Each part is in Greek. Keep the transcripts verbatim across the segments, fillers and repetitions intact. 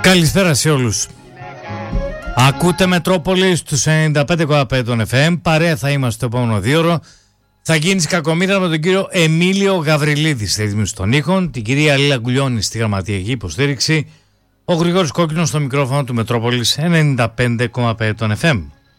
Καλησπέρα σε όλους. Ακούτε Μετρόπολη στους ενενήντα πέντε κόμμα πέντε των εφ εμ. Παρέα θα είμαστε το επόμενο δίωρο. Θα γίνει κακομοίρα με τον κύριο Εμίλιο Γαβριλίδη στη ρύθμιση των ήχων, την κυρία Λίλα Γκουλιώνη στη γραμματιακή υποστήριξη, ο Γρηγόρης Κόκκινος στο μικρόφωνο του Μετρόπολης ενενήντα πέντε κόμμα πέντε των εφ εμ.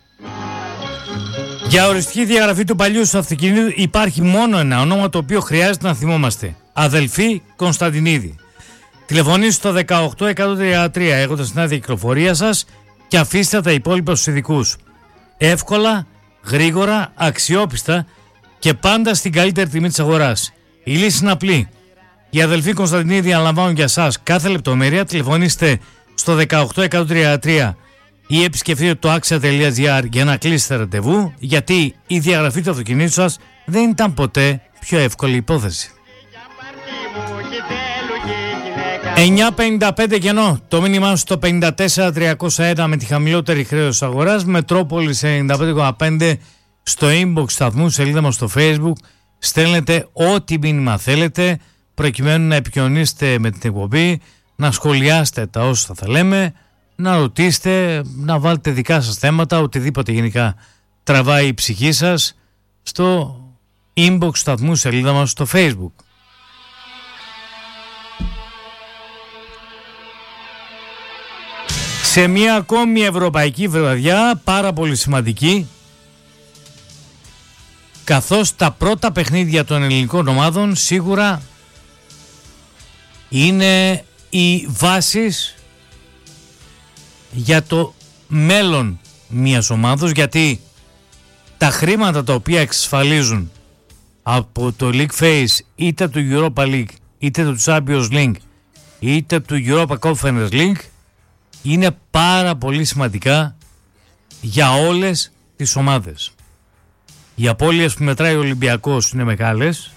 Για οριστική διαγραφή του παλιού σου αυτοκινήτου υπάρχει μόνο ένα όνομα το οποίο χρειάζεται να θυμόμαστε. Αδελφή Κωνσταντινίδη. Τηλεφωνήστε στο δεκαοκτώ εκατόν τριάντα τρία έχοντας την άδεια κυκλοφορία σας και αφήστε τα υπόλοιπα στους ειδικούς. Εύκολα, γρήγορα, αξιόπιστα και πάντα στην καλύτερη τιμή της αγοράς. Η λύση είναι απλή. Οι αδελφοί Κωνσταντινίδη αναλαμβάνουν για σας κάθε λεπτομέρεια. Τηλεφωνήστε στο δεκαοκτώ εκατόν τριάντα τρία ή επισκεφτείτε το άξια τελεία τζι άρ για να κλείσετε ραντεβού, γιατί η διαγραφή του αυτοκινήτου σας δεν ήταν ποτέ πιο εύκολη υπόθεση. εννιά πενήντα πέντε κενό. Το μήνυμά στο πενήντα τέσσερα τριακόσια ένα με τη χαμηλότερη χρέωση αγοράς. Μετρόπολης ενενήντα πέντε κόμμα πέντε στο inbox σταθμού, σελίδα μας στο Facebook. Στέλνετε ό,τι μήνυμα θέλετε προκειμένου να επικοινωνήσετε με την εκπομπή, να σχολιάσετε τα όσα θα λέμε, να ρωτήσετε, να βάλετε δικά σας θέματα, οτιδήποτε γενικά τραβάει η ψυχή σας στο inbox σταθμού, σελίδα μας στο Facebook. Σε μια ακόμη ευρωπαϊκή βραδιά, πάρα πολύ σημαντική, καθώς τα πρώτα παιχνίδια των ελληνικών ομάδων σίγουρα είναι οι βάσεις για το μέλλον μιας ομάδος, γιατί τα χρήματα τα οποία εξασφαλίζουν από το League Phase, είτε του Europa League, είτε του Champions League, είτε του Europa Conference League, είναι πάρα πολύ σημαντικά για όλες τις ομάδες. Οι απώλειες που μετράει ο Ολυμπιακός είναι μεγάλες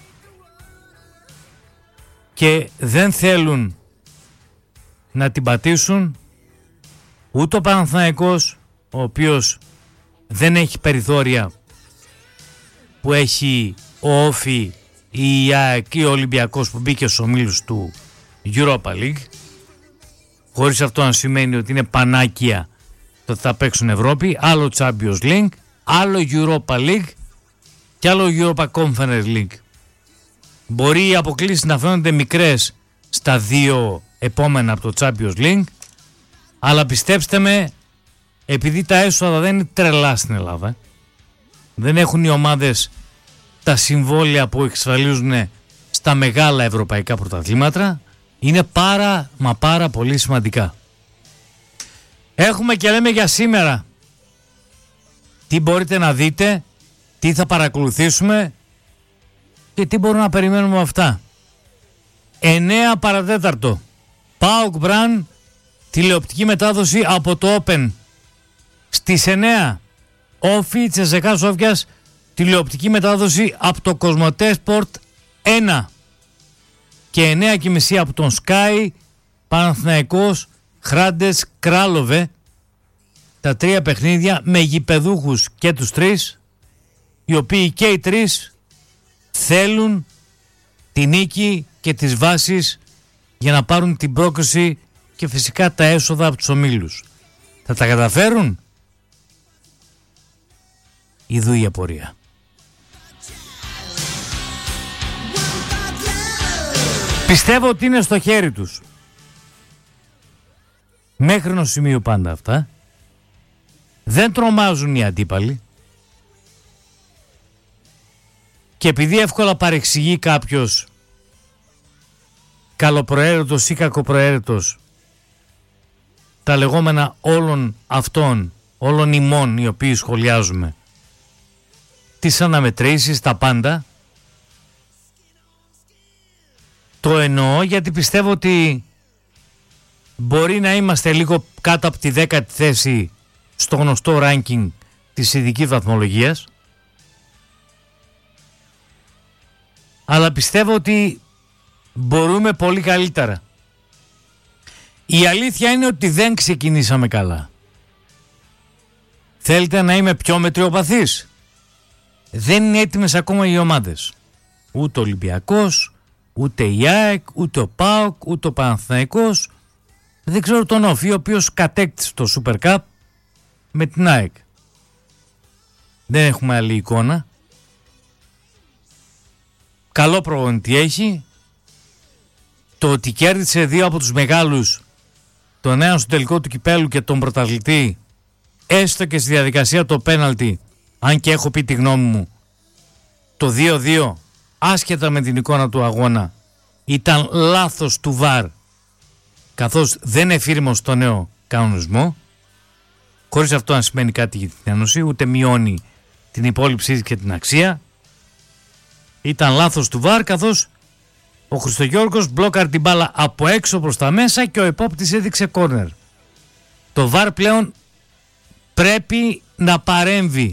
και δεν θέλουν να την πατήσουν ούτε ο Παναθηναϊκός, ο οποίος δεν έχει περιθώρια που έχει ο Όφη ή η ΑΕΚ ή ο Ολυμπιακός που μπήκε στους ομίλους του Europa League, χωρίς αυτό να σημαίνει ότι είναι πανάκια το ότι θα παίξουν Ευρώπη. Άλλο Champions League, άλλο Europa League και άλλο Europa Conference League. Μπορεί οι αποκλήσεις να φαίνονται μικρές στα δύο επόμενα από το Champions League, αλλά πιστέψτε με, επειδή τα έσοδα δεν είναι τρελά στην Ελλάδα, δεν έχουν οι ομάδες τα συμβόλαια που εξασφαλίζουν στα μεγάλα ευρωπαϊκά πρωταθλήματα, είναι πάρα μα πάρα πολύ σημαντικά. Έχουμε και λέμε για σήμερα τι μπορείτε να δείτε, τι θα παρακολουθήσουμε και τι μπορούμε να περιμένουμε με αυτά. εννέα παρατέταρτο, ΠΑΟΚ Μπραν, τηλεοπτική μετάδοση από το Open. Στις εννέα, Όφη Τσεσεκά Σόφιας, τηλεοπτική μετάδοση από το Κοσμοτέ Sport ένα. Και εννέα και μισή από τον Sky, Παναθηναϊκός Χράντες Κράλοβε. Τα τρία παιχνίδια με γηπεδούχους και τους τρεις, οι οποίοι και οι τρεις θέλουν τη νίκη και τις βάσεις για να πάρουν την πρόκριση και φυσικά τα έσοδα από τους ομίλους. Θα τα καταφέρουν? Ιδού η απορία. Πιστεύω ότι είναι στο χέρι τους. Μέχρι ενός σημείου πάντα αυτά. Δεν τρομάζουν οι αντίπαλοι. Και επειδή εύκολα παρεξηγεί κάποιος καλοπροαίρετος ή κακοπροαίρετος τα λεγόμενα όλων αυτών, όλων ημών οι οποίοι σχολιάζουμε, τις αναμετρήσεις, τα πάντα, το εννοώ γιατί πιστεύω ότι μπορεί να είμαστε λίγο κάτω από τη δέκατη θέση στο γνωστό ranking της ειδικής βαθμολογίας, αλλά πιστεύω ότι μπορούμε πολύ καλύτερα. Η αλήθεια είναι ότι δεν ξεκινήσαμε καλά. Θέλετε να είμαι πιο μετριοπαθής? Δεν είναι έτοιμες ακόμα οι ομάδες. Ούτε ο Ολυμπιακός, ούτε η ΑΕΚ, ούτε ο ΠΑΟΚ, ούτε ο Παναθηναϊκός, Δεν ξέρω τον Όφη, ο οποίος κατέκτησε το Super Cup με την ΑΕΚ. Δεν έχουμε άλλη εικόνα. Καλό προπονητή έχει. Το ότι κέρδισε δύο από τους μεγάλους, τον ένα στο τελικό του κυπέλου και τον πρωταθλητή, έστω και στη διαδικασία το πέναλτι, αν και έχω πει τη γνώμη μου, το δύο δύο, άσχετα με την εικόνα του αγώνα, ήταν λάθος του βαρ, καθώς δεν εφήρμοσε το νέο κανονισμό, χωρίς αυτό να σημαίνει κάτι για την Ένωση, ούτε μειώνει την υπόλοιψή και την αξία. Ήταν λάθος του βαρ, καθώς ο Χριστογιώργος μπλόκαρε την μπάλα από έξω προς τα μέσα και ο επόπτης έδειξε κόρνερ. Το βαρ πλέον πρέπει να παρέμβει.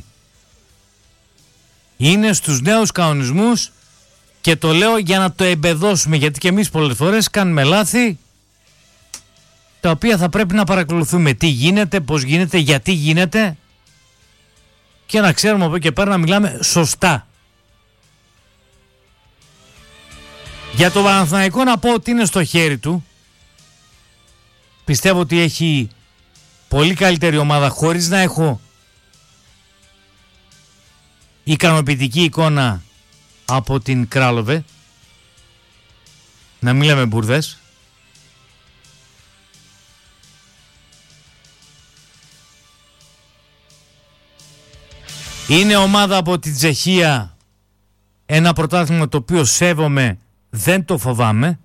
Είναι στους νέους κανονισμούς και το λέω για να το εμπεδώσουμε, γιατί και εμείς πολλές φορές κάνουμε λάθη τα οποία θα πρέπει να παρακολουθούμε τι γίνεται, πώς γίνεται, γιατί γίνεται και να ξέρουμε από εκεί και πέρα να μιλάμε σωστά. Για το Παναθηναϊκό να πω ότι είναι στο χέρι του. Πιστεύω ότι έχει πολύ καλύτερη ομάδα, χωρίς να έχω ικανοποιητική εικόνα από την Κράλοβε. Να μην λέμε μπουρδες. Είναι ομάδα από την Τσεχία, ένα πρωτάθλημα το οποίο σέβομαι, δεν το φοβάμαι.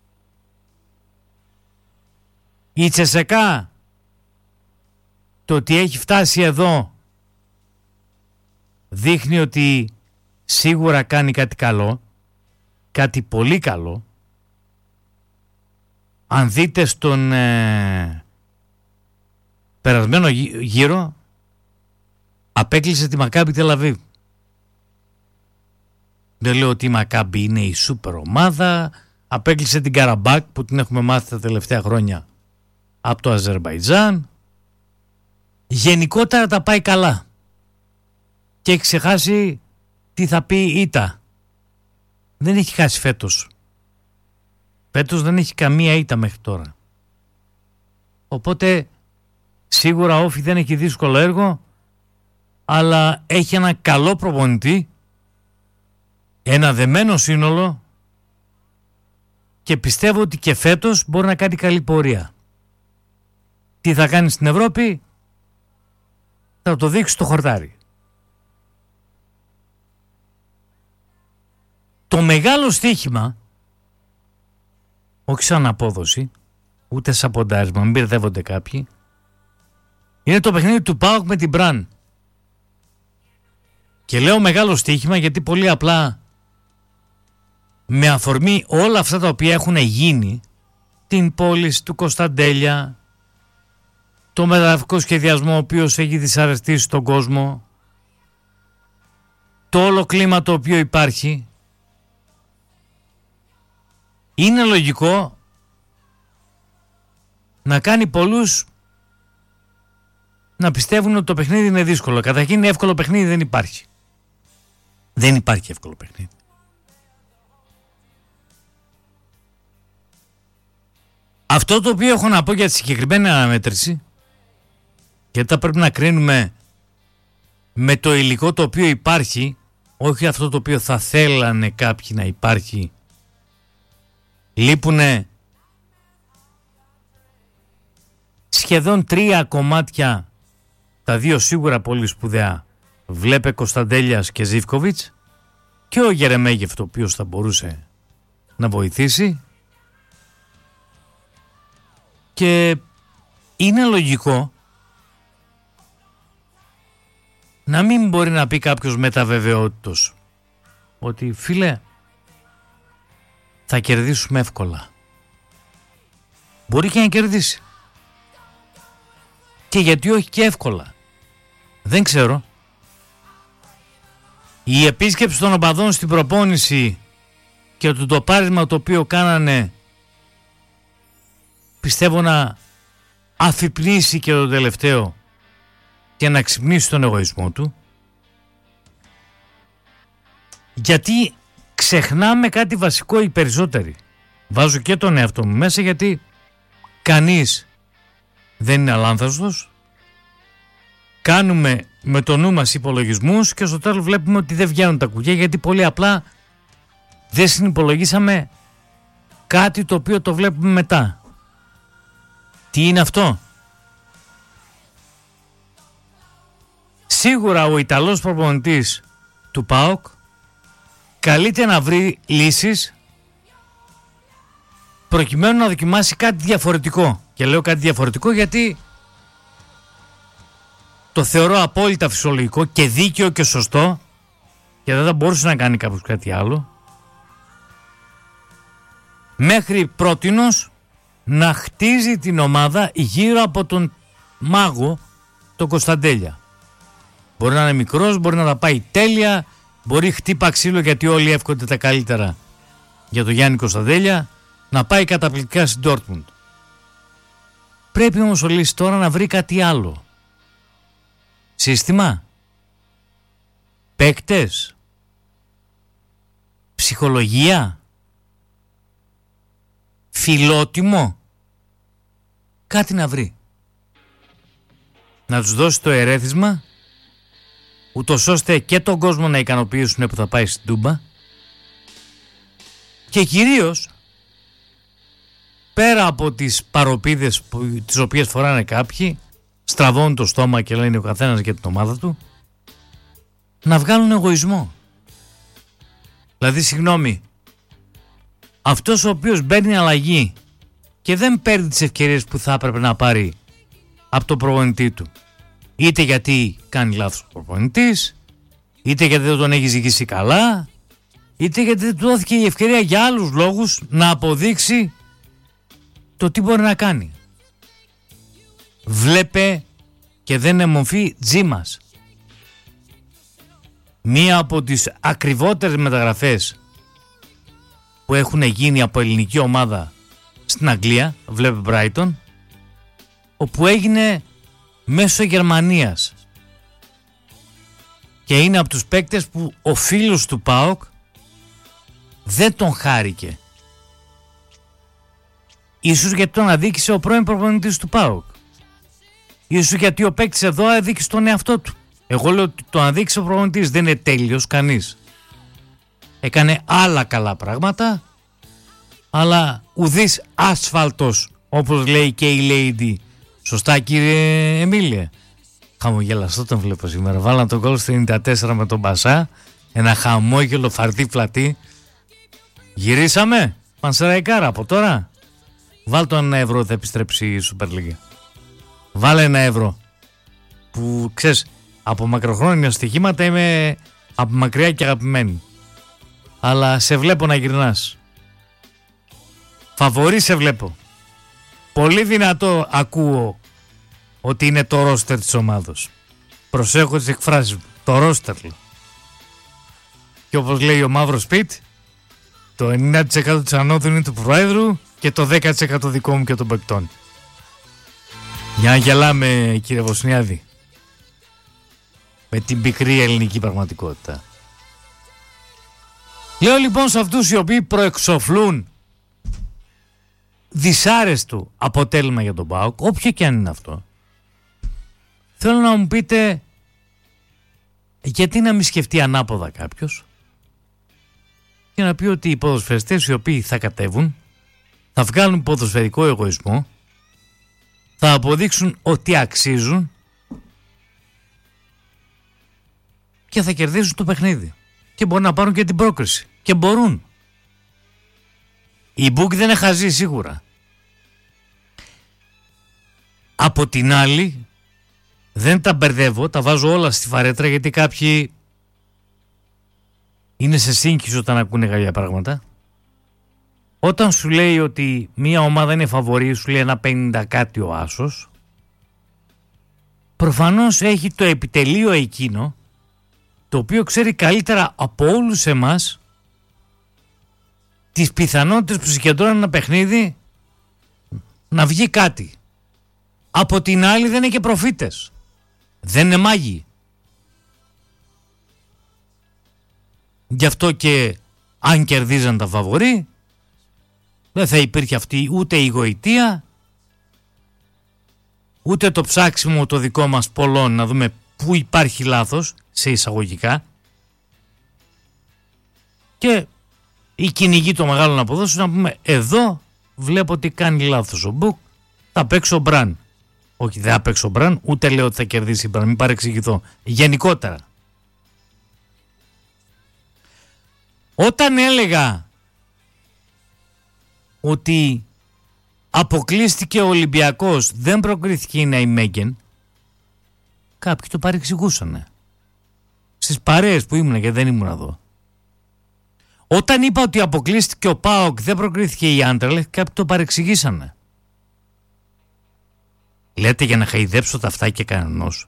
Η Τσεσεκά, το ότι έχει φτάσει εδώ, δείχνει ότι σίγουρα κάνει κάτι καλό, κάτι πολύ καλό. Αν δείτε στον ε, περασμένο γύρο, απέκλεισε τη Μακάμπι Τελαβίβ. Δεν λέω ότι η Μακάμπι είναι η σούπερ ομάδα. Απέκλεισε την Καραμπάκ που την έχουμε μάθει τα τελευταία χρόνια από το Αζερμπαϊτζάν. Γενικότερα τα πάει καλά. Και έχει ξεχάσει τι θα πει ήττα. Δεν έχει χάσει φέτος. Φέτος δεν έχει καμία ήττα μέχρι τώρα. Οπότε σίγουρα Όφη δεν έχει δύσκολο έργο, αλλά έχει ένα καλό προπονητή, ένα δεμένο σύνολο και πιστεύω ότι και φέτος μπορεί να κάνει καλή πορεία. Τι θα κάνει στην Ευρώπη θα το δείξει στο χορτάρι. Το μεγάλο στοίχημα, όχι σαν απόδοση, ούτε σαν ποντάρισμα, μην μπερδεύονται κάποιοι, είναι το παιχνίδι του ΠΑΟΚ με την Μπραν. Και λέω μεγάλο στοίχημα γιατί πολύ απλά με αφορμή όλα αυτά τα οποία έχουν γίνει, την πώληση του Κωνσταντέλια, το μεταγραφικό σχεδιασμό ο οποίος έχει δυσαρεστήσει τον κόσμο, το όλο κλίμα το οποίο υπάρχει, είναι λογικό να κάνει πολλούς να πιστεύουν ότι το παιχνίδι είναι δύσκολο. Καταρχήν εύκολο παιχνίδι δεν υπάρχει. Δεν υπάρχει εύκολο παιχνίδι. Αυτό το οποίο έχω να πω για τη συγκεκριμένη αναμέτρηση, γιατί θα πρέπει να κρίνουμε με το υλικό το οποίο υπάρχει, όχι αυτό το οποίο θα θέλανε κάποιοι να υπάρχει. Λείπουνε σχεδόν τρία κομμάτια, τα δύο σίγουρα πολύ σπουδαία. Βλέπε Κωνσταντέλιας και Ζίβκοβιτς και ο Γερεμέγεφ, το οποίος θα μπορούσε να βοηθήσει, και είναι λογικό να μην μπορεί να πει κάποιος μεταβεβαιότητος ότι φίλε θα κερδίσουμε εύκολα. Μπορεί και να κερδίσει. Και γιατί όχι και εύκολα. Δεν ξέρω. Η επίσκεψη των οπαδών στην προπόνηση και το τοπάρισμα το οποίο κάνανε, πιστεύω να αφυπνίσει και το τελευταίο και να ξυπνήσει τον εγωισμό του, γιατί ξεχνάμε κάτι βασικό οι περισσότεροι. Βάζω και τον εαυτό μου μέσα, γιατί κανείς δεν είναι αλάνθαστος. Κάνουμε με το νου μας υπολογισμούς και στο τέλος βλέπουμε ότι δεν βγαίνουν τα κουκιά, γιατί πολύ απλά δεν συνυπολογίσαμε κάτι το οποίο το βλέπουμε μετά. Τι είναι αυτό? Σίγουρα ο Ιταλός προπονητής του ΠΑΟΚ καλείται να βρει λύσεις προκειμένου να δοκιμάσει κάτι διαφορετικό. Και λέω κάτι διαφορετικό γιατί το θεωρώ απόλυτα φυσιολογικό και δίκαιο και σωστό, και δεν θα μπορούσε να κάνει κάποιος κάτι άλλο. Μέχρι πρότινος να χτίζει την ομάδα γύρω από τον μάγο τον Κωνσταντέλια. Μπορεί να είναι μικρός, μπορεί να τα πάει τέλεια, μπορεί χτύπα ξύλο, γιατί όλοι εύχονται τα καλύτερα για τον Γιάννη Κωνσταντέλια, να πάει καταπληκτικά στην Dortmund. Πρέπει όμως ο Λύσης τώρα να βρει κάτι άλλο. Σύστημα, παίκτες, ψυχολογία, φιλότιμο, κάτι να βρει. Να τους δώσει το ερέθισμα, ούτως ώστε και τον κόσμο να ικανοποιήσουν που θα πάει στην Τούμπα, και κυρίως πέρα από τις παροπίδες που, τις οποίες φοράνε κάποιοι, στραβώνουν το στόμα και λένε ο καθένας για την ομάδα του, να βγάλουν εγωισμό. Δηλαδή, συγγνώμη, αυτός ο οποίος παίρνει αλλαγή και δεν παίρνει τις ευκαιρίες που θα έπρεπε να πάρει από τον προπονητή του, είτε γιατί κάνει λάθος ο προπονητής, είτε γιατί δεν τον έχει ζυγίσει καλά, είτε γιατί δεν του δόθηκε η ευκαιρία για άλλους λόγους να αποδείξει το τι μπορεί να κάνει. Βλέπε και δεν είναι μορφή Τζίμας. Μία από τις ακριβότερες μεταγραφές που έχουν γίνει από ελληνική ομάδα στην Αγγλία, βλέπε Brighton, όπου έγινε μέσω Γερμανίας, και είναι από τους παίκτες που ο φίλος του ΠΑΟΚ δεν τον χάρηκε. Ίσως γιατί τον αδίκησε ο πρώην προπονητής του ΠΑΟΚ. Ίσως γιατί ο παίκτης εδώ αδίκησε τον εαυτό του. Εγώ λέω ότι τον αδίκησε ο προπονητής. Δεν είναι τέλειος κανείς. Έκανε άλλα καλά πράγματα, αλλά ουδής άσφαλτος, όπως λέει και η Lady. Σωστά, κύριε Εμίλια? Χαμογελαστό τον βλέπω σήμερα. Βάλαν τον γκολ στο ενενήντα τέσσερα με τον Μπασά. Ένα χαμόγελο φαρτί φλατί. Γυρίσαμε Πανσεραϊκάρα από τώρα. Βάλ το ένα ευρώ, θα επιστρέψει η Super League. Βάλε ένα ευρώ. Που ξέρεις, από μακροχρόνια στοιχήματα είμαι από μακριά και αγαπημένη. Αλλά σε βλέπω να γυρνάς. Φαβορί σε βλέπω. Πολύ δυνατό ακούω ότι είναι το ρόστερ της ομάδος. Προσέχω τις εκφράσεις μου. Το ρόστερ. Και όπως λέει ο Μαύρος Πιτ, το ενενήντα τοις εκατό της ανώδου είναι του Προέδρου και το δέκα τοις εκατό δικό μου και των παικτών. Για να γελάμε, κύριε Βοσνιάδη, με την πικρή ελληνική πραγματικότητα. Λέω λοιπόν σε αυτούς οι οποίοι προεξοφλούν δυσάρεστο αποτέλεσμα για τον ΠΑΟΚ, όποιο και αν είναι αυτό, θέλω να μου πείτε γιατί να μην σκεφτεί ανάποδα κάποιος και να πει ότι οι ποδοσφαιριστές οι οποίοι θα κατέβουν θα βγάλουν ποδοσφαιρικό εγωισμό, θα αποδείξουν ότι αξίζουν και θα κερδίσουν το παιχνίδι και μπορούν να πάρουν και την πρόκριση, και μπορούν. Η Μπουκ δεν είναι χαζή σίγουρα. Από την άλλη δεν τα μπερδεύω, τα βάζω όλα στη φαρέτρα, γιατί κάποιοι είναι σε σύγχυση όταν ακούνε κάποια πράγματα. Όταν σου λέει ότι μια ομάδα είναι φαβορί, σου λέει ένα πενήντα κάτι ο άσος, προφανώς έχει το επιτελείο εκείνο το οποίο ξέρει καλύτερα από όλους εμάς τις πιθανότητες που συγκεντρώνει ένα παιχνίδι να βγει κάτι. Από την άλλη δεν είναι και προφήτες, δεν είναι μάγοι. Γι' αυτό και αν κερδίζαν τα φαβορί δεν θα υπήρχε αυτή ούτε η γοητεία ούτε το ψάξιμο το δικό μας πολλών να δούμε πού υπάρχει λάθος σε εισαγωγικά και η κυνηγή των μεγάλων αποδόσεων να πούμε εδώ βλέπω ότι κάνει λάθος ο Μπουκ, θα παίξω Μπραν. Όχι, δεν θα παίξω Μπραν, ούτε λέω ότι θα κερδίσει Μπραν, μην παρεξηγηθώ. Γενικότερα. Όταν έλεγα ότι αποκλείστηκε ο Ολυμπιακός, δεν προκρίθηκε η Ναϊμέγεν, κάποιοι το παρεξηγούσανε. Στις παρέες που ήμουν και δεν ήμουν εδώ. Όταν είπα ότι αποκλείστηκε ο ΠΑΟΚ, δεν προκρίθηκε η Άντερλεχτ, κάποιοι το παρεξηγήσανε. Λέτε για να χαϊδέψω τα αυτάκια κανενός.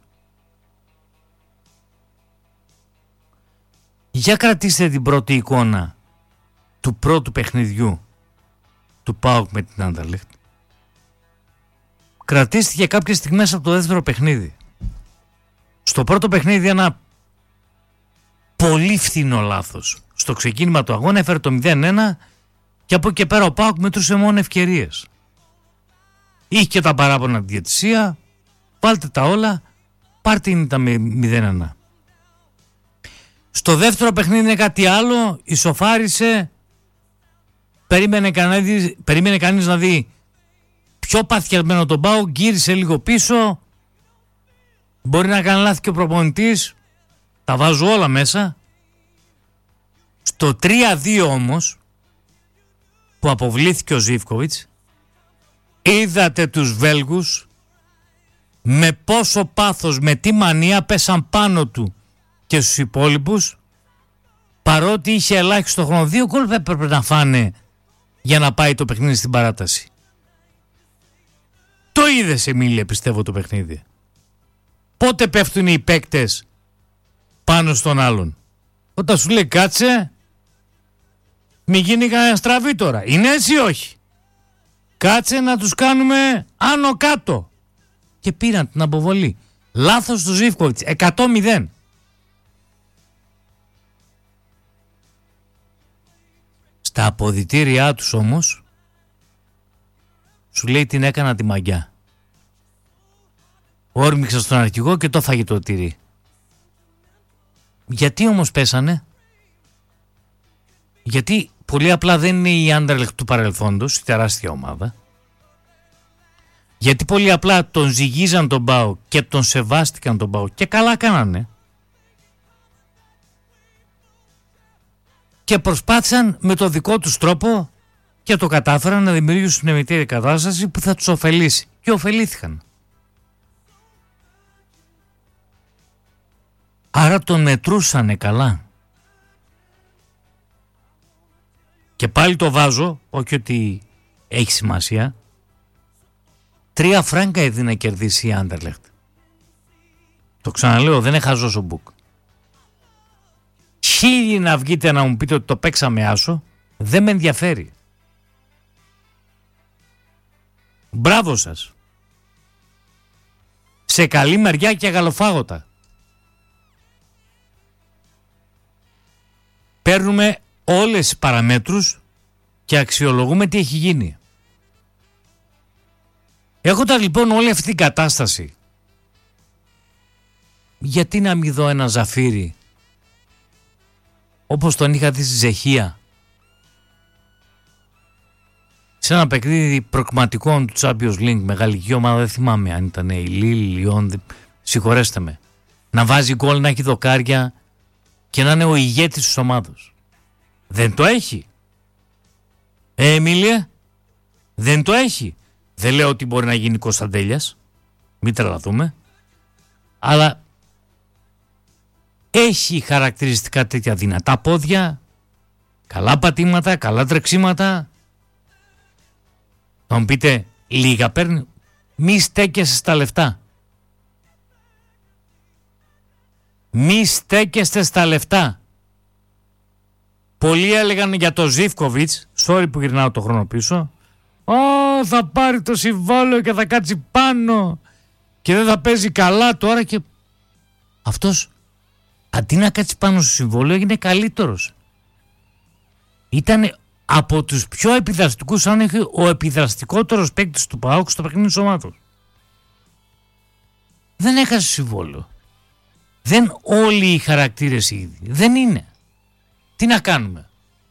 Για κρατήστε την πρώτη εικόνα του πρώτου παιχνιδιού του ΠΑΟΚ με την Άντερλεχτ. Κρατήστε για κάποιες στιγμές από το δεύτερο παιχνίδι. Στο πρώτο παιχνίδι ένα πολύ φθηνό λάθος. Στο ξεκίνημα του αγώνα έφερε το μηδέν ένα και από εκεί και πέρα ο ΠΑΟΚ μετρούσε μόνο ευκαιρίες. Είχε και τα παράπονα τη διαιτησία, βάλτε τα όλα, πάρτε είναι τα μηδέν ένα. Στο δεύτερο παιχνίδι είναι κάτι άλλο, ισοφάρισε, περίμενε κανείς, περίμενε κανείς να δει πιο παθιασμένο τον ΠΑΟΚ, γύρισε λίγο πίσω, μπορεί να κάνει λάθη και ο προπονητής, τα βάζω όλα μέσα. Στο τρία δύο όμως, που αποβλήθηκε ο Ζίβκοβιτς, είδατε τους Βέλγους με πόσο πάθος, με τι μανία πέσαν πάνω του και στους υπόλοιπους, παρότι είχε ελάχιστο χρόνο. Δύο γκολ έπρεπε να φάνε για να πάει το παιχνίδι στην παράταση. Το είδες, Εμίλια, πιστεύω, το παιχνίδι. Πότε πέφτουν οι παίκτες πάνω στον άλλον? Όταν σου λέει κάτσε, μη γίνει κανένα στραβή τώρα. Είναι έτσι ή όχι? Κάτσε να τους κάνουμε άνω κάτω. Και πήραν την αποβολή. Λάθος του Ζίβκοβιτς. εκατό μηδέν. Στα αποδυτήριά τους όμως σου λέει την έκανα τη μαγιά. Όρμηξα στον αρχηγό και το φάγε το τυρί. Γιατί όμως πέσανε? Γιατί πολύ απλά δεν είναι η Άντερλεχτ του παρελθόντος, η τεράστια ομάδα. Γιατί πολύ απλά τον ζυγίζαν τον ΠΑΟΚ και τον σεβάστηκαν τον ΠΑΟΚ και καλά κάνανε. Και προσπάθησαν με το δικό τους τρόπο και το κατάφεραν να δημιουργήσουν μια μητήρια κατάσταση που θα τους ωφελήσει. Και ωφελήθηκαν. Άρα τον μετρούσανε καλά. Και πάλι το βάζω, όχι ότι έχει σημασία. Τρία φράγκα έδινε να κερδίσει η Άντερλεχτ. Το ξαναλέω, δεν έχαζω ο Μπουκ. Χίλιοι να βγείτε να μου πείτε ότι το παίξαμε άσο, δεν με ενδιαφέρει. Μπράβο σας. Σε καλή μεριά και αγαλοφάγωτα. Παίρνουμε όλες τις παραμέτρους και αξιολογούμε τι έχει γίνει. Έχοντας λοιπόν όλη αυτή την κατάσταση, γιατί να μην δω ένα Ζαφύρι όπως τον είχα δει στη Τσεχία σε ένα παιχνίδι προκριματικών του Champions League, μεγάλη ομάδα, δεν θυμάμαι αν ήταν η Λίλ, η Λιόν, συγχωρέστε με, να βάζει γκολ, να έχει δοκάρια και να είναι ο ηγέτης της ομάδος. Δεν το έχει. Ε, Εμίλια, δεν το έχει. Δεν λέω ότι μπορεί να γίνει Κωνσταντέλιας, μην τρελαθούμε, αλλά έχει χαρακτηριστικά τέτοια δυνατά πόδια, καλά πατήματα, καλά τρεξίματα. Θα μου πείτε, λίγα παίρνει, μη στέκεσαι στα λεφτά. Μη στέκεστε στα λεφτά. Πολλοί έλεγαν για το Ζίβκοβιτς, sorry που γυρνάω το χρόνο πίσω, «Ω, θα πάρει το συμβόλαιο και θα κάτσει πάνω και δεν θα παίζει καλά τώρα», και αυτός αντί να κάτσει πάνω στο συμβόλαιο έγινε καλύτερος. Ήταν από τους πιο επιδραστικούς, αν όχι ο επιδραστικότερος παίκτης του ΠΑΟΚ στο παιχνίδι της ομάδας. δεν έχασε συμβόλαιο. Δεν όλοι οι χαρακτήρες ίδιοι. Δεν είναι. Τι να κάνουμε.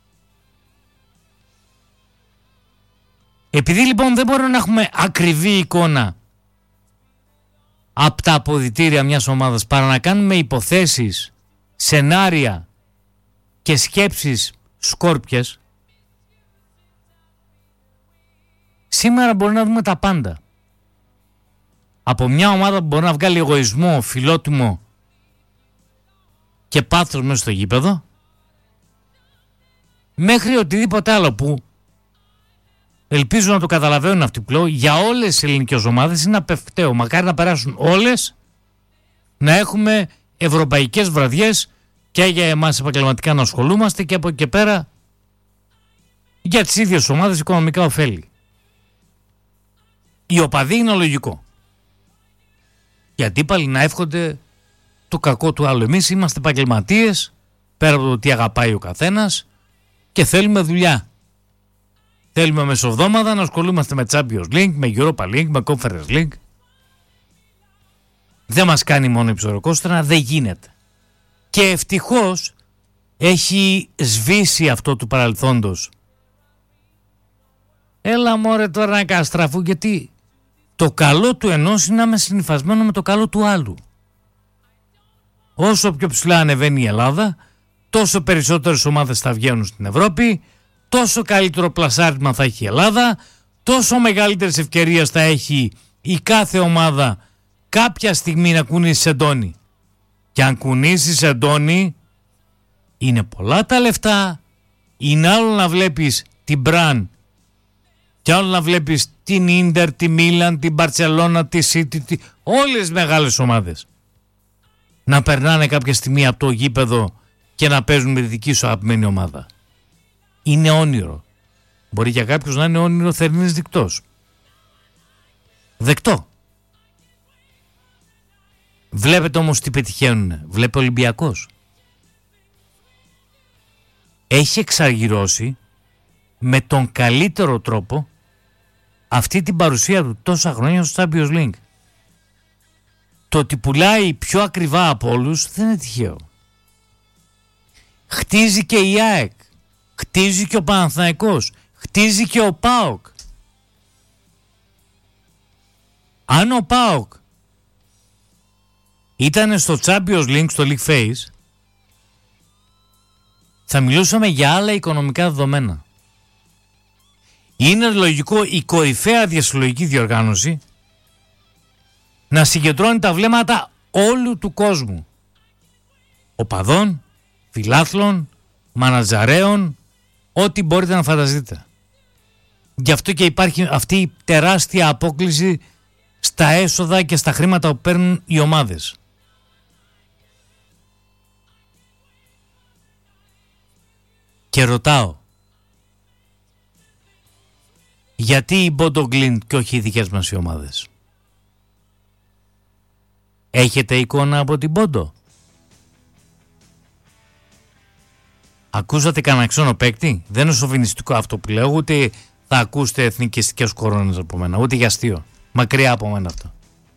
Επειδή λοιπόν δεν μπορούμε να έχουμε ακριβή εικόνα από τα αποδυτήρια μιας ομάδας, παρά να κάνουμε υποθέσεις, σενάρια και σκέψεις σκόρπιες, σήμερα μπορεί να δούμε τα πάντα. Από μια ομάδα που μπορεί να βγάλει εγωισμό, φιλότιμο και πάθος μέσα στο γήπεδο, μέχρι οτιδήποτε άλλο που ελπίζω να το καταλαβαίνουν αυτοί πλέον, για όλες τις ελληνικές ομάδες είναι απευκταίο. Μακάρι να περάσουν όλες, να έχουμε ευρωπαϊκές βραδιές και για εμάς επαγγελματικά να ασχολούμαστε και από εκεί και πέρα για τις ίδιες ομάδες οικονομικά ωφέλη. Οι οπαδοί είναι λογικό. Οι αντίπαλοι να εύχονται το κακό του άλλου. Εμείς είμαστε επαγγελματίες, πέρα από το τι αγαπάει ο καθένας, και θέλουμε δουλειά. Θέλουμε μεσοβδόμαδα να ασχολούμαστε με Champions League, με Europa League, με Conference League. Δεν μας κάνει μόνο η ψωροκόστρα, δεν γίνεται. Και ευτυχώς έχει σβήσει αυτό του παρελθόντος. Έλα μωρέ τώρα να καστραφού, γιατί το καλό του ενός είναι να είμαι συνυφασμένο με το καλό του άλλου. Όσο πιο ψηλά ανεβαίνει η Ελλάδα, τόσο περισσότερες ομάδες θα βγαίνουν στην Ευρώπη, τόσο καλύτερο πλασάρισμα θα έχει η Ελλάδα, τόσο μεγαλύτερες ευκαιρίες θα έχει η κάθε ομάδα κάποια στιγμή να κουνήσει σεντόνι. Και αν κουνήσει σεντόνι, είναι πολλά τα λεφτά. Είναι άλλο να βλέπεις την Μπραν και άλλο να βλέπεις την Ίντερ, τη Μίλαν, την Μπαρτσελώνα, τη Σίτι, τη... όλες τις μεγάλες ομάδες να περνάνε κάποια στιγμή από το γήπεδο και να παίζουν με τη δική σου αγαπημένη ομάδα. Είναι όνειρο. Μπορεί για κάποιους να είναι όνειρο θερινής δικτός. Δεκτό. Βλέπετε όμως τι πετυχαίνουν. Βλέπει ο Ολυμπιακός. Έχει εξαργυρώσει με τον καλύτερο τρόπο αυτή την παρουσία του τόσα χρόνια στο Champions League. Το ότι πουλάει πιο ακριβά από όλους δεν είναι τυχαίο. Χτίζει και η ΑΕΚ. Χτίζει και ο Παναθηναϊκός. Χτίζει και ο ΠΑΟΚ. Αν ο ΠΑΟΚ ήταν στο Champions League, στο League Phase, θα μιλούσαμε για άλλα οικονομικά δεδομένα. Είναι λογικό η κορυφαία διασυλλογική διοργάνωση να συγκεντρώνει τα βλέμματα όλου του κόσμου. Οπαδών, φιλάθλων, μανατζαρέων, ό,τι μπορείτε να φανταστείτε. Γι' αυτό και υπάρχει αυτή η τεράστια απόκλιση στα έσοδα και στα χρήματα που παίρνουν οι ομάδες. Και ρωτάω, γιατί η Bodo Glimt και όχι οι δικές μας οι ομάδες? Έχετε εικόνα από την Bodo? Ακούσατε κανένα ξένο παίκτη? Δεν είναι σοβινιστικό αυτό που λέω, ούτε θα ακούσετε εθνικιστικές κορώνες από μένα, ούτε για αστείο. Μακριά από μένα αυτό.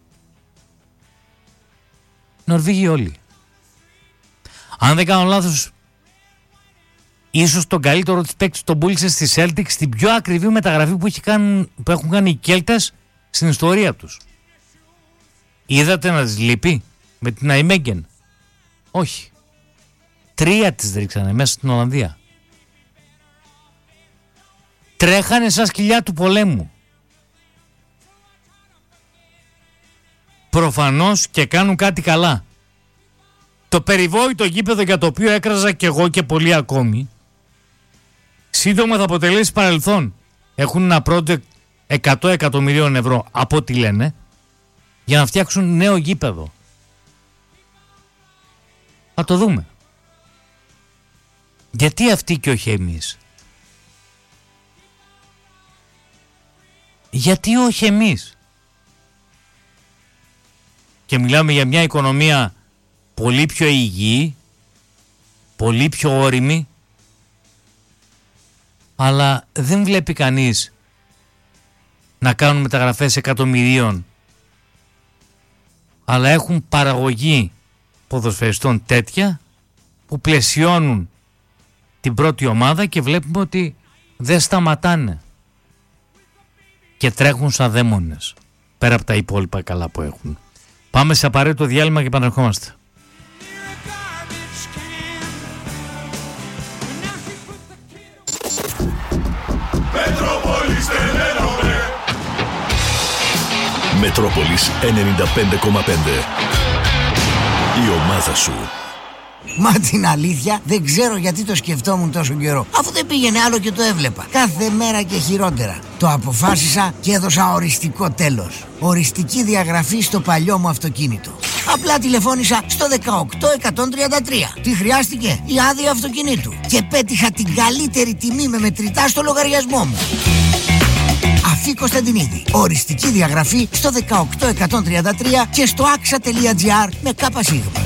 Νορβήγοι όλοι. Αν δεν κάνω λάθος, ίσως τον καλύτερο της παίκτης τον πούλησε στη Celtic στην πιο ακριβή μεταγραφή που, έχει κάνει, που έχουν κάνει οι Κέλτες στην ιστορία τους. Είδατε να τις λείπει με την Αϊμέγγεν? Όχι. Τρία τις ρίξανε μέσα στην Ολλανδία. Τρέχανε σαν σκυλιά του πολέμου. Προφανώς και κάνουν κάτι καλά. Το περιβόητο γήπεδο για το οποίο έκραζα κι εγώ και πολλοί ακόμη, σύντομα θα αποτελέσει παρελθόν. Έχουν ένα project εκατό εκατομμυρίων ευρώ από ό,τι λένε για να φτιάξουν νέο γήπεδο. Θα το δούμε. Γιατί αυτοί και όχι εμείς? Γιατί όχι εμείς? Και μιλάμε για μια οικονομία πολύ πιο υγιή, πολύ πιο όριμη, αλλά δεν βλέπει κανείς να κάνουν μεταγραφές εκατομμυρίων αλλά έχουν παραγωγή ποδοσφαιριστών τέτοια που πλαισιώνουν την πρώτη ομάδα και βλέπουμε ότι δεν σταματάνε και τρέχουν σαν δαίμονες πέρα από τα υπόλοιπα καλά που έχουν. Πάμε σε απαραίτητο διάλειμμα και επανερχόμαστε. Μετρόπολης ενενήντα πέντε κόμμα πέντε. Η ομάδα σου. Μα την αλήθεια δεν ξέρω γιατί το σκεφτόμουν τόσο καιρό, αφού δεν πήγαινε άλλο και το έβλεπα κάθε μέρα και χειρότερα. Το αποφάσισα και έδωσα οριστικό τέλος. Οριστική διαγραφή στο παλιό μου αυτοκίνητο. Απλά τηλεφώνησα στο δεκαοκτώ εκατόν τριάντα τρία. Τι χρειάστηκε? Η άδεια αυτοκινήτου. Και πέτυχα την καλύτερη τιμή με μετρητά στο λογαριασμό μου. Αφή Κωνσταντινίδη. Οριστική διαγραφή στο δεκαοκτώ εκατόν τριάντα τρία και στο axa τελεία gr με κάπα σίγμα.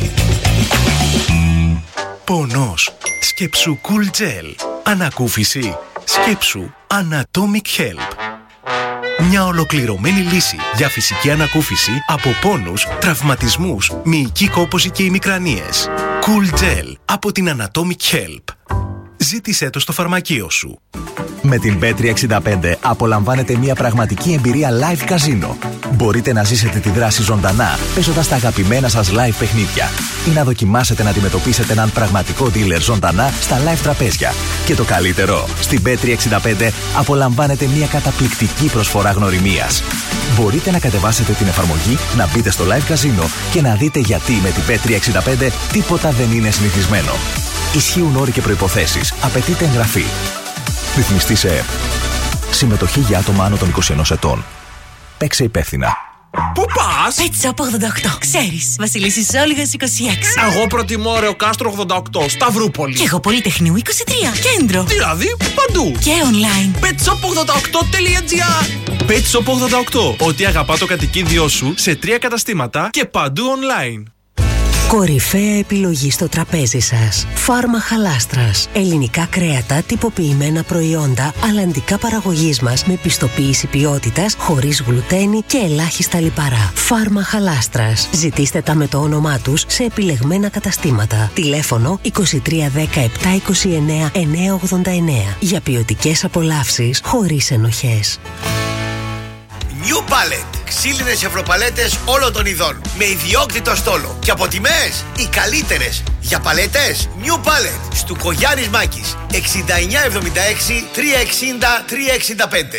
Πονός. Σκέψου Cool Gel. Ανακούφιση. Σκέψου Anatomic Help. Μια ολοκληρωμένη λύση για φυσική ανακούφιση από πόνους, τραυματισμούς, μυϊκή κόπωση και ημικρανίες. Cool Gel από την Anatomic Help. Ζήτησέ το στο φαρμακείο σου. Με την μπι τριακόσια εξήντα πέντε απολαμβάνετε μια πραγματική εμπειρία live καζίνο. Μπορείτε να ζήσετε τη δράση ζωντανά, παίζοντας τα αγαπημένα σας live παιχνίδια ή να δοκιμάσετε να αντιμετωπίσετε έναν πραγματικό dealer ζωντανά στα live τραπέζια. Και το καλύτερο, στην μπι τριακόσια εξήντα πέντε απολαμβάνετε μια καταπληκτική προσφορά γνωριμίας. Μπορείτε να κατεβάσετε την εφαρμογή, να μπείτε στο live καζίνο και να δείτε γιατί με την μπι τριακόσια εξήντα πέντε τίποτα δεν είναι συνηθισμένο. Ισχύουν όροι και προϋποθέσεις. Απαιτείται εγγραφή. Ρυθμιστή σε ΕΠ. Συμμετοχή για άτομα άνω των είκοσι ενός ετών. Παίξε υπεύθυνα. Πού πας? Pet Shop ογδόντα οκτώ. Ξέρεις, Βασιλίσσης Όλγας είκοσι έξι. Εγώ προτιμώ Ρεο Κάστρο ογδόντα οκτώ, Σταυρούπολη. Και εγώ Πολυτεχνείου είκοσι τρία, Κέντρο. Δηλαδή, παντού. Και online. πετ σοπ ογδόντα οκτώ τελεία τζι άρ. Pet Shop ογδόντα οκτώ. Ό,τι αγαπά το κατοικίδιό σου σε τρία καταστήματα και παντού online. Κορυφαία επιλογή στο τραπέζι σας. Φάρμα Χαλάστρας. Ελληνικά κρέατα, τυποποιημένα προϊόντα, αλλαντικά παραγωγής μας με πιστοποίηση ποιότητας, χωρίς γλουτένι και ελάχιστα λιπαρά. Φάρμα Χαλάστρας. Ζητήστε τα με το όνομά τους σε επιλεγμένα καταστήματα. Τηλέφωνο είκοσι τρία δέκα επτά είκοσι εννέα εννιακόσια ογδόντα εννέα. Για ποιοτικές απολαύσεις χωρίς ενοχές. New Pallet. Ξύλινες ευρωπαλέτες όλων των ειδών. Με ιδιόκτητο στόλο. Και από τιμές οι καλύτερες. Για παλέτες New Pallet. Στουκογιάννης Μάκης. εξήντα εννιά εβδομήντα έξι τριακόσια εξήντα τριακόσια εξήντα πέντε.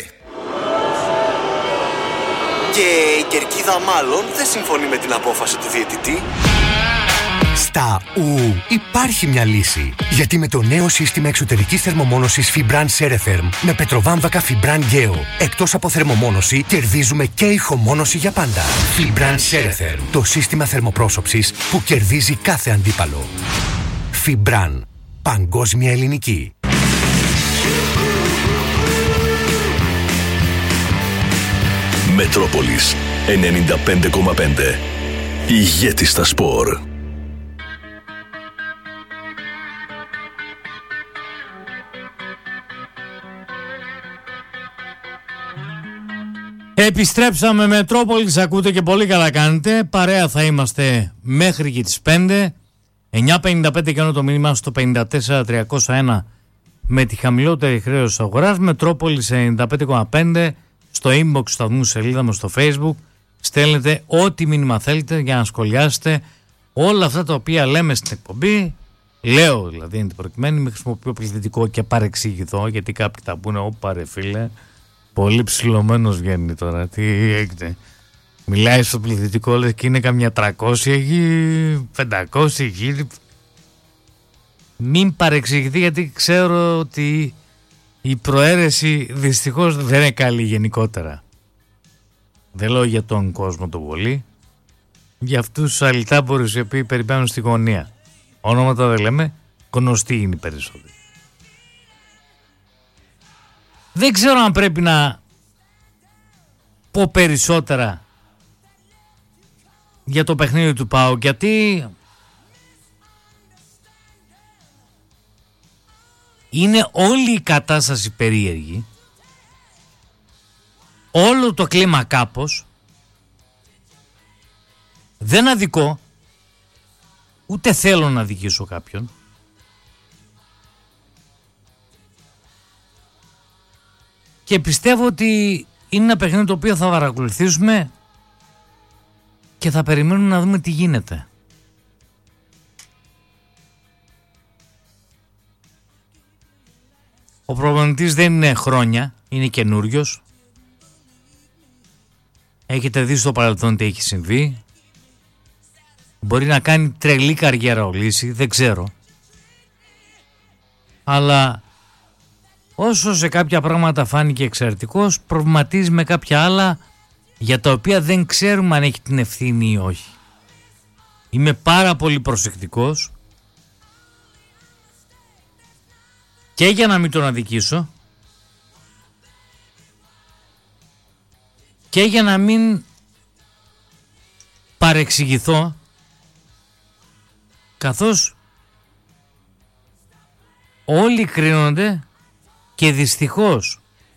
Και η κερκίδα μάλλον δεν συμφωνεί με την απόφαση του διαιτητή. Στα ου υπάρχει μια λύση. Γιατί με το νέο σύστημα εξωτερικής θερμομόνωσης Fibran Ceretherm με πετροβάμβακα Fibran Geo, εκτός από θερμομόνωση, κερδίζουμε και ηχομόνωση για πάντα. Fibran Ceretherm, το σύστημα θερμοπρόσωψης που κερδίζει κάθε αντίπαλο. Fibran, παγκόσμια ελληνική. Μετρόπολης ενενήντα πέντε κόμμα πέντε. Ηγέτη στα σπορ. Επιστρέψαμε Μετρόπολης, ακούτε και πολύ καλά κάνετε. Παρέα θα είμαστε μέχρι και τις πέντε. εννιά πενήντα πέντε και το μήνυμα στο πενήντα τέσσερα τριακόσια ένα με τη χαμηλότερη χρέωση αγοράς. Μετρόπολης ενενήντα πέντε κόμμα πέντε στο inbox του σταθμού, σελίδα μας στο Facebook. Στέλνετε ό,τι μήνυμα θέλετε για να σχολιάσετε όλα αυτά τα οποία λέμε στην εκπομπή. Λέω δηλαδή είναι την προκειμένη, μην χρησιμοποιώ πληθυντικό και παρεξηγηθώ, γιατί κάποιοι θα πούνε όπα ρε φίλε, πολύ ψηλωμένος βγαίνει τώρα, τι έγινε. Μιλάει στο πληθυντικό λες και είναι καμιά τριακόσια εκεί, πεντακόσια εκεί. Μην παρεξηγηθεί, γιατί ξέρω ότι η προαίρεση δυστυχώς δεν είναι καλή γενικότερα. Δεν λέω για τον κόσμο το πολύ, για αυτούς τους αλυτάμπορους οι οποίοι περιμένουν στη γωνία. Ονόματα δεν λέμε, γνωστοί είναι οι περισσότεροι. Δεν ξέρω αν πρέπει να πω περισσότερα για το παιχνίδι του ΠΑΟΚ, γιατί είναι όλη η κατάσταση περίεργη, όλο το κλίμα κάπως. Δεν αδικώ, ούτε θέλω να αδικήσω κάποιον. Και πιστεύω ότι είναι ένα παιχνίδι το οποίο θα παρακολουθήσουμε και θα περιμένουμε να δούμε τι γίνεται. Ο προπονητής δεν είναι χρόνια, είναι καινούριος. Έχετε δει στο παρελθόν τι έχει συμβεί. Μπορεί να κάνει τρελή καριέρα ο Λύση, δεν ξέρω. Αλλά όσο σε κάποια πράγματα φάνηκε εξαιρετικός, προβληματίζει με κάποια άλλα για τα οποία δεν ξέρουμε αν έχει την ευθύνη ή όχι. Είμαι πάρα πολύ προσεκτικός και για να μην τον αδικήσω και για να μην παρεξηγηθώ, καθώς όλοι κρίνονται και δυστυχώς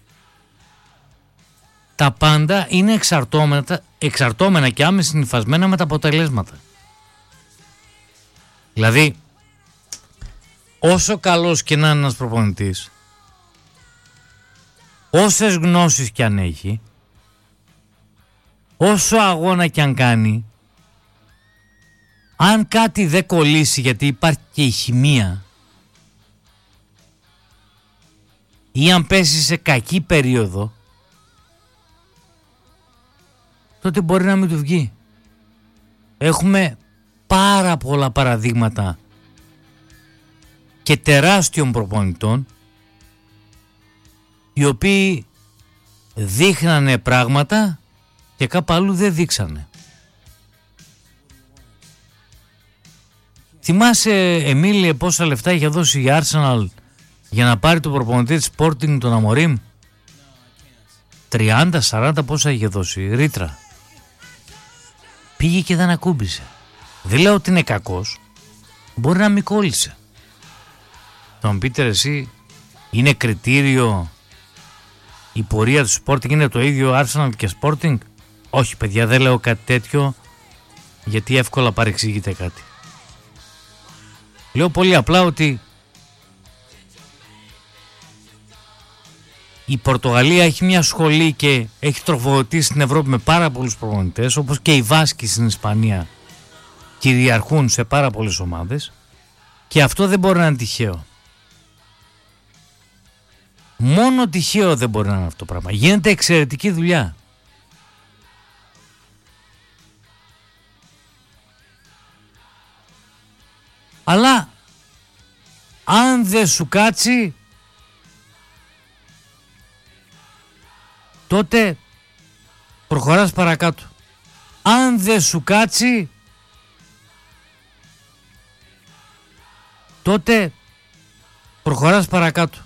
τα πάντα είναι εξαρτώμενα, εξαρτώμενα και άμεσα συνυφασμένα με τα αποτελέσματα. Δηλαδή, όσο καλός και να είναι ένας προπονητής, όσες γνώσεις και αν έχει, όσο αγώνα και αν κάνει, αν κάτι δεν κολλήσει, γιατί υπάρχει και η χημεία, ή αν πέσει σε κακή περίοδο, τότε μπορεί να μην του βγει. Έχουμε πάρα πολλά παραδείγματα και τεράστιων προπονητών οι οποίοι δείχνανε πράγματα και κάπου αλλού δεν δείξανε. Θυμάσαι, Εμίλιε, πόσα λεφτά είχε δώσει η Arsenal για να πάρει το προπονητή της Sporting, τον Αμορίμ? τριάντα σαράντα πόσα είχε δώσει, ρήτρα. Πήγε και δεν ακούμπησε. Δεν λέω ότι είναι κακός, μπορεί να μην κόλλησε. Θα μου πείτε εσύ, είναι κριτήριο η πορεία του Sporting, είναι το ίδιο Arsenal και Sporting? Όχι παιδιά, δεν λέω κάτι τέτοιο, γιατί εύκολα παρεξηγείται κάτι. Λέω πολύ απλά ότι η Πορτογαλία έχει μια σχολή και έχει τροφοδοτήσει στην Ευρώπη με πάρα πολλούς προπονητές, όπως και οι Βάσκοι στην Ισπανία κυριαρχούν σε πάρα πολλές ομάδες, και αυτό δεν μπορεί να είναι τυχαίο. Μόνο τυχαίο δεν μπορεί να είναι αυτό το πράγμα. Γίνεται εξαιρετική δουλειά. Αλλά αν δεν σου κάτσει, τότε προχωράς παρακάτω. Αν δεν σου κάτσει, τότε προχωράς παρακάτω.